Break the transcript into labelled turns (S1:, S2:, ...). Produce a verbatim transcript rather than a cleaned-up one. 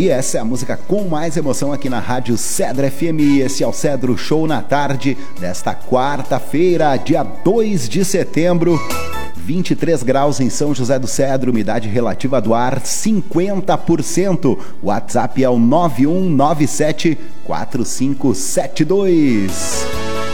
S1: aí, essa é a música com mais emoção aqui na Rádio Cedro F M. Esse é o Cedro Show na tarde desta quarta-feira, dia dois de setembro. vinte e três graus em São José do Cedro, umidade relativa do ar cinquenta por cento. O WhatsApp é o nove um nove sete quatro cinco sete dois.